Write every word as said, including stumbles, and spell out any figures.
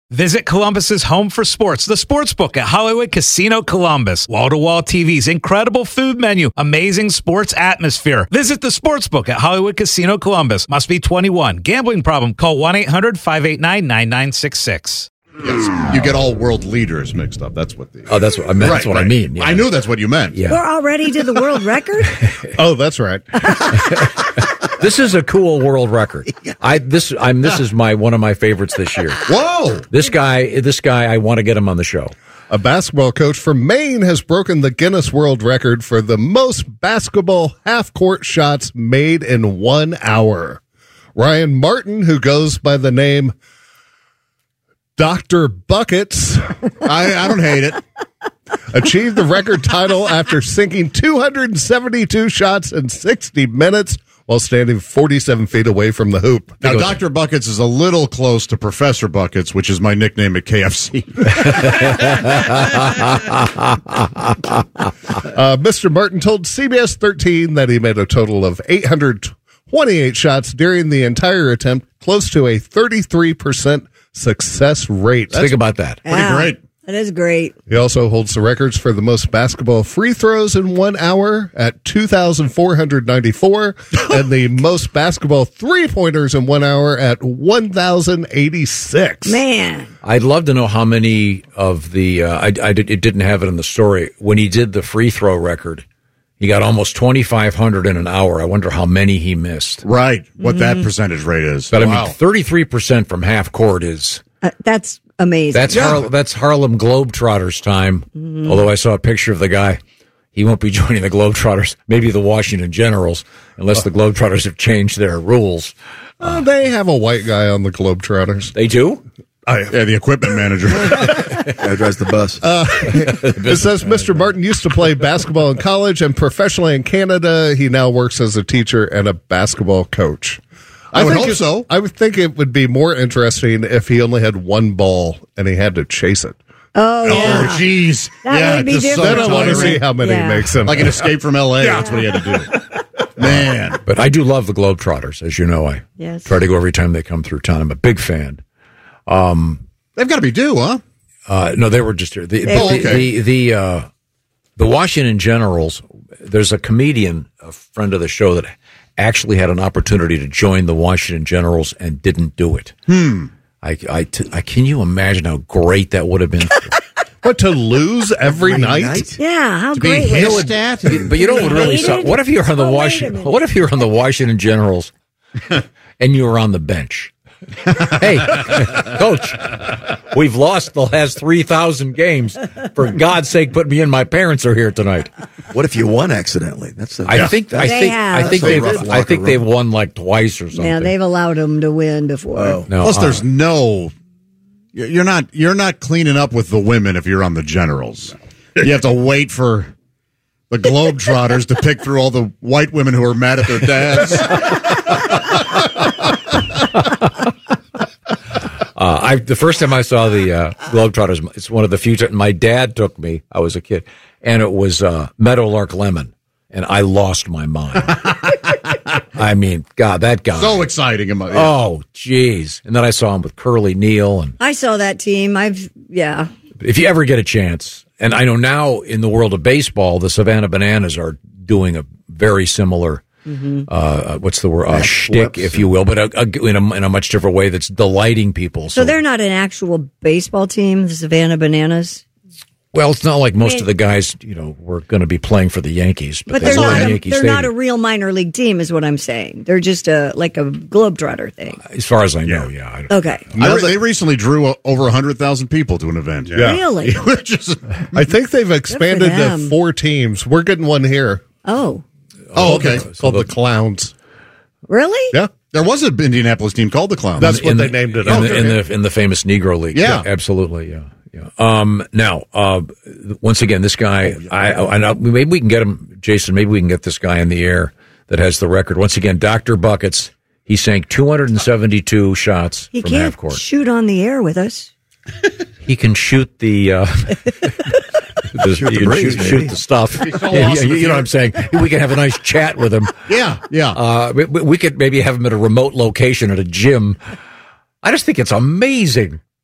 Visit Columbus's home for sports, the Sportsbook at Hollywood Casino Columbus. Wall-to-wall T Vs, incredible food menu, amazing sports atmosphere. Visit the Sportsbook at Hollywood Casino Columbus. Must be twenty-one. Gambling problem? Call one eight hundred five eight nine nine nine six six. Yes, you get all world leaders mixed up. That's what the oh, that's what I meant. Right, that's what right. I mean. Yeah. I knew that's what you meant. Yeah. We're already to the world record. Oh, that's right. This is a cool world record. I this I'm this is my one of my favorites this year. Whoa! This guy, this guy, I want to get him on the show. A basketball coach from Maine has broken the Guinness World Record for the most basketball half-court shots made in one hour. Ryan Martin, who goes by the name Doctor Buckets, I, I don't hate it, achieved the record title after sinking two hundred seventy-two shots in sixty minutes while standing forty-seven feet away from the hoop. Now, Doctor Buckets is a little close to Professor Buckets, which is my nickname at K F C. uh, Mister Martin told C B S thirteen that he made a total of eight hundred twenty-eight shots during the entire attempt, close to a thirty-three percent success rate. Think about that. Wow. Pretty great. That is great. He also holds the records for the most basketball free throws in one hour at two thousand four hundred ninety-four and the most basketball three-pointers in one hour at one thousand eighty-six. Man. I'd love to know how many of the, uh, I, I did, it didn't have it in the story. When he did the free throw record, he got almost twenty-five hundred in an hour. I wonder how many he missed. Right. What mm-hmm. that percentage rate is. But wow. I mean, thirty-three percent from half court is... Uh, that's amazing. That's yeah. Har- that's Harlem Globetrotters time. Mm-hmm. Although I saw a picture of the guy. He won't be joining the Globetrotters. Maybe the Washington Generals, unless the Globetrotters have changed their rules. Uh, they have a white guy on the Globetrotters. They do? Oh, yeah, the equipment manager. That drives the bus. Uh, it says Mister Martin used to play basketball in college and professionally in Canada. He now works as a teacher and a basketball coach. I, I would think hope it, so. I would think it would be more interesting if he only had one ball and he had to chase it. Oh, yeah. Oh, jeez. That yeah, would be just so then I want to see how many yeah. he makes. In like an Escape from L A. Yeah. That's what he had to do. Man. But I do love the Globetrotters, as you know. I yes. try to go every time they come through town. I'm a big fan. Um, They've got to be due, huh? Uh, no, they were just here. The, oh, the, okay. the, the, uh, the Washington Generals, there's a comedian, a friend of the show, that actually had an opportunity to join the Washington Generals and didn't do it. Hmm. I, I, t- I, can you imagine how great that would have been? But to lose every, every night? night? Yeah, how to great be hissed at? But you know what really sucks? What if you're on the oh, Washington? What if you're on the Washington Generals and you were on the bench? Hey, coach, we've lost the last three thousand games. For God's sake, put me in. My parents are here tonight. What if you won accidentally? That's. A, I yeah. think. I They think. have. I think That's a they've. rough I think locker they've room. won like twice or something. Yeah, they've allowed them to win before. Oh. No, Plus, uh, there's no. You're not. You're not cleaning up with the women if you're on the Generals. You have to wait for the Globetrotters to pick through all the white women who are mad at their dads. Uh, I the first time I saw the uh, Globetrotters, it's one of the few times my dad took me. I was a kid, and it was uh, Meadowlark Lemon, and I lost my mind. I mean, God, that guy So exciting. Yeah. Oh, jeez! And then I saw him with Curly Neal, and I saw that team. I've yeah. if you ever get a chance, and I know now in the world of baseball, the Savannah Bananas are doing a very similar. Mm-hmm. Uh, what's the word? Uh, shtick, if you will, but a, a, in, a, in a much different way that's delighting people. So, so they're not an actual baseball team, the Savannah Bananas? Well, it's not like most I mean, of the guys, you know, were going to be playing for the Yankees. But, but they're, they're not. in A, Yankee they're Stadium. not a real minor league team, is what I'm saying. They're just a like a Globetrotter thing. As far as I know, yeah. yeah I okay. I re- they recently drew over one hundred thousand people to an event. Yeah. Really? Just, I think they've expanded to them. four teams. We're getting one here. Oh. oh, okay. It's called the Clowns. Really? Yeah. There was an Indianapolis team called the Clowns. That's what in they the, named it. in, Okay. the, in the in the famous Negro League. Yeah. absolutely. Yeah, yeah. Um, now, uh, once again, this guy, I, I know maybe we can get him, Jason. Maybe we can get this guy in the air that has the record. Once again, Doctor Buckets. He sank two hundred seventy-two shots He from can't half court. shoot on the air with us. He can shoot the. Uh, the Shoot he the can breeze, shoot, maybe. shoot the stuff. so Yeah, yeah, awesome you, if you know you- what I'm saying? We can have a nice chat with him. yeah, yeah. Uh, we, we could maybe have him at a remote location at a gym. I just think it's amazing.